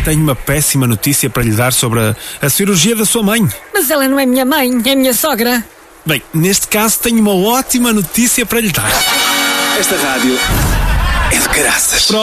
Tenho uma péssima notícia para lhe dar sobre a cirurgia da sua mãe. Mas ela não é minha mãe, é minha sogra. Bem, neste caso tenho uma ótima notícia para lhe dar. Esta rádio é de caraças.